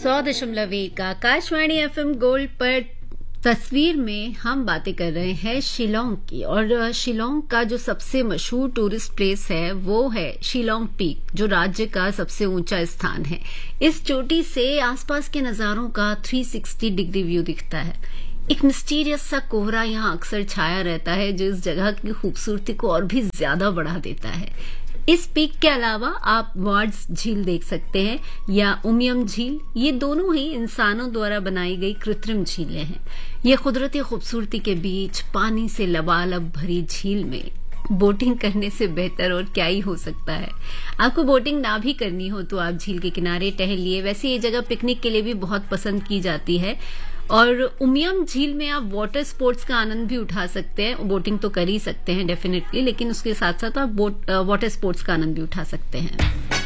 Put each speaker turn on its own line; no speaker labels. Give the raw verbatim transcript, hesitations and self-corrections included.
सौ दशमलव एक आकाशवाणी एफएम गोल्ड पर तस्वीर में हम बातें कर रहे हैं शिलोंग की। और शिलोंग का जो सबसे मशहूर टूरिस्ट प्लेस है वो है शिलोंग पीक, जो राज्य का सबसे ऊंचा स्थान है। इस चोटी से आसपास के नजारों का तीन सौ साठ डिग्री व्यू दिखता है। एक मिस्टीरियस सा कोहरा यहाँ अक्सर छाया रहता है, जो इस जगह की खूबसूरती को और भी ज्यादा बढ़ा देता है। इस पीक के अलावा आप वार्ड्स झील देख सकते हैं या उमियम झील। ये दोनों ही इंसानों द्वारा बनाई गई कृत्रिम झीलें हैं। ये कुदरती खूबसूरती के बीच पानी से लबालब भरी झील में बोटिंग करने से बेहतर और क्या ही हो सकता है। आपको बोटिंग ना भी करनी हो तो आप झील के किनारे टहलिए। वैसे ये जगह पिकनिक के लिए भी बहुत पसंद की जाती है। और उमियम झील में आप वाटर स्पोर्ट्स का आनंद भी उठा सकते हैं। बोटिंग तो कर ही सकते हैं डेफिनेटली, लेकिन उसके साथ साथ आप वाटर स्पोर्ट्स का आनंद भी उठा सकते हैं।